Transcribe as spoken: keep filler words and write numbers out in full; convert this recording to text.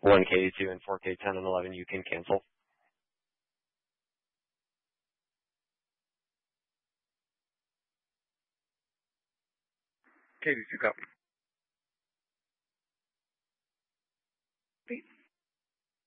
one K two and four K ten and eleven you can cancel. K D two copy.